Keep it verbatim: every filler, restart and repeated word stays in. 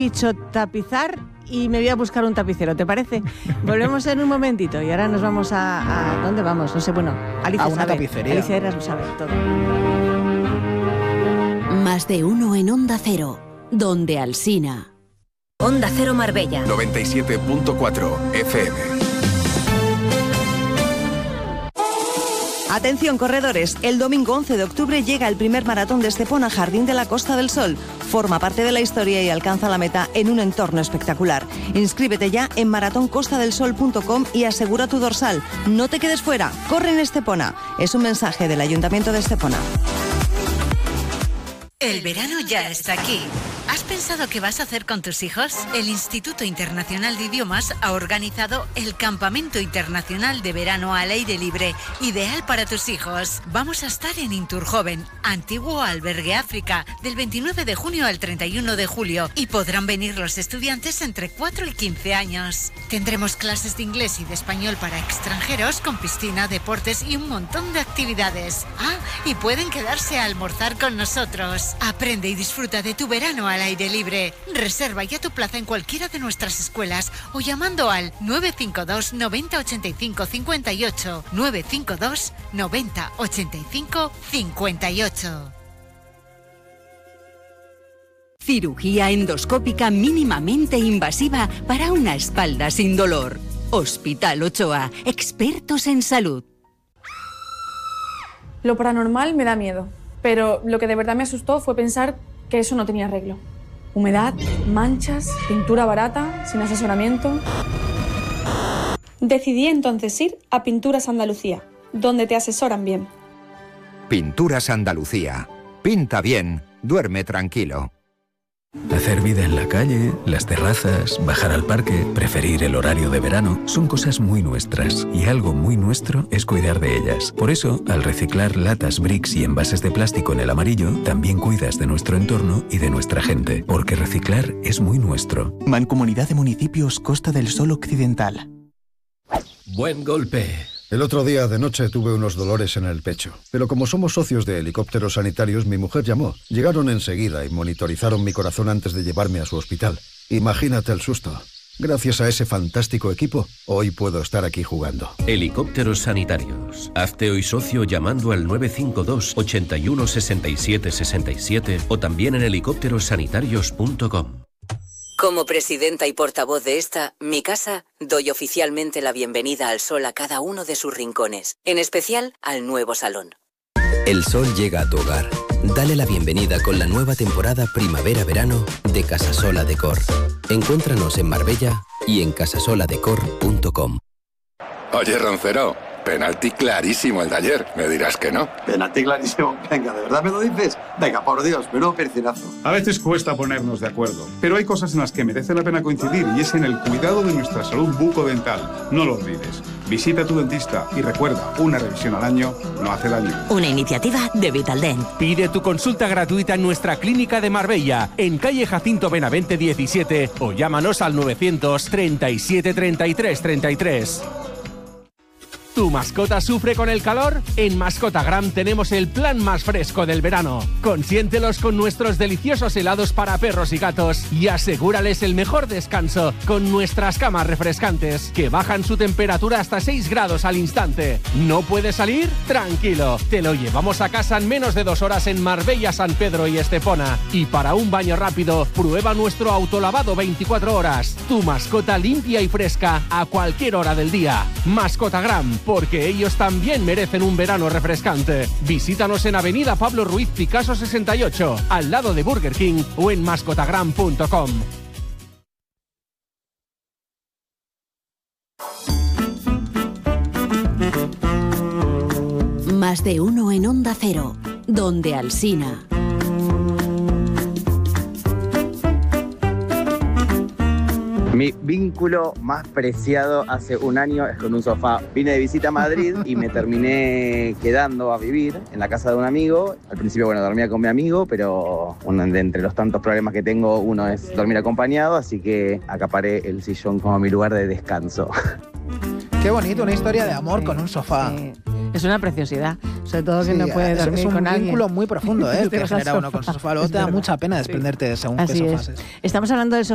dicho tapizar y me voy a buscar un tapicero, ¿te parece? Volvemos en un momentito y ahora nos vamos a... a ¿dónde vamos? No sé, bueno, Alicia a una sabe. tapicería. Alicia Eras lo sabe todo. Más de uno en Onda Cero, donde Alsina. Onda Cero Marbella. noventa y siete punto cuatro F M. Atención, corredores, el domingo once de octubre llega el primer maratón de Estepona Jardín de la Costa del Sol. Forma parte de la historia y alcanza la meta en un entorno espectacular. Inscríbete ya en maratón costa del sol punto com y asegura tu dorsal. No te quedes fuera, corre en Estepona. Es un mensaje del Ayuntamiento de Estepona. El verano ya está aquí. ¿Has pensado qué vas a hacer con tus hijos? El Instituto Internacional de Idiomas ha organizado el Campamento Internacional de Verano al Aire Libre, ideal para tus hijos. Vamos a estar en Inturjoven, antiguo albergue África, del veintinueve de junio al treinta y uno de julio, y podrán venir los estudiantes entre cuatro y quince años. Tendremos clases de inglés y de español para extranjeros con piscina, deportes y un montón de actividades. Ah, y pueden quedarse a almorzar con nosotros. Aprende y disfruta de tu verano al aire libre. Reserva ya tu plaza en cualquiera de nuestras escuelas o llamando al nueve cinco dos noventa ochenta y cinco cincuenta y ocho, nueve cinco dos noventa ochenta y cinco cincuenta y ocho. Cirugía endoscópica mínimamente invasiva para una espalda sin dolor. Hospital Ochoa, expertos en salud. Lo paranormal me da miedo, pero lo que de verdad me asustó fue pensar que eso no tenía arreglo. Humedad, manchas, pintura barata, sin asesoramiento. Decidí entonces ir a Pinturas Andalucía, donde te asesoran bien. Pinturas Andalucía. Pinta bien, duerme tranquilo. Hacer vida en la calle, las terrazas, bajar al parque, preferir el horario de verano, son cosas muy nuestras y algo muy nuestro es cuidar de ellas. Por eso, al reciclar latas, bricks y envases de plástico en el amarillo, también cuidas de nuestro entorno y de nuestra gente, porque reciclar es muy nuestro. Mancomunidad de Municipios Costa del Sol Occidental. Buen golpe. El otro día de noche tuve unos dolores en el pecho, pero como somos socios de Helicópteros Sanitarios, mi mujer llamó. Llegaron enseguida y monitorizaron mi corazón antes de llevarme a su hospital. Imagínate el susto. Gracias a ese fantástico equipo, hoy puedo estar aquí jugando. Helicópteros Sanitarios. Hazte hoy socio llamando al nueve cinco dos ochenta y uno sesenta y siete sesenta y siete o también en helicópteros sanitarios punto com. Como presidenta y portavoz de esta, mi casa, doy oficialmente la bienvenida al sol a cada uno de sus rincones, en especial al nuevo salón. El sol llega a tu hogar. Dale la bienvenida con la nueva temporada primavera-verano de Casasola Decor. Encuéntranos en Marbella y en casasola decor punto com. Oye, Roncero, penalti clarísimo el de ayer. Me dirás que no. Penalti clarísimo. Venga, ¿de verdad me lo dices? Venga, por Dios, menudo percinazo. A veces cuesta ponernos de acuerdo, pero hay cosas en las que merece la pena coincidir y es en el cuidado de nuestra salud bucodental. No lo olvides. Visita a tu dentista y recuerda, una revisión al año no hace daño. Una iniciativa de Vitaldent. Pide tu consulta gratuita en nuestra clínica de Marbella, en calle Jacinto Benavente diecisiete, o llámanos al novecientos treinta y siete treinta y tres treinta y tres. ¿Tu mascota sufre con el calor? En Mascotagram tenemos el plan más fresco del verano. Consiéntelos con nuestros deliciosos helados para perros y gatos y asegúrales el mejor descanso con nuestras camas refrescantes, que bajan su temperatura hasta seis grados al instante. ¿No puedes salir? Tranquilo, te lo llevamos a casa en menos de dos horas en Marbella, San Pedro y Estepona. Y para un baño rápido, prueba nuestro autolavado veinticuatro horas. Tu mascota limpia y fresca a cualquier hora del día. Mascotagram, porque ellos también merecen un verano refrescante. Visítanos en Avenida Pablo Ruiz Picasso sesenta y ocho, al lado de Burger King, o en mascotagram punto com. Más de uno en Onda Cero, donde Alsina. Mi vínculo más preciado hace un año es con un sofá. Vine de visita a Madrid y me terminé quedando a vivir en la casa de un amigo. Al principio, bueno, dormía con mi amigo, pero uno de entre los tantos problemas que tengo, uno es dormir acompañado, así que acaparé el sillón como mi lugar de descanso. Qué bonito, una historia de amor sí, con un sofá. Sí. Es una preciosidad, sobre todo que sí, no puede dormir es un con alguien. vínculo muy profundo, ¿eh? El que genera uno con su sofá. Luego te da mucha pena desprenderte sí. de según Así qué sofás es. es. Estamos hablando del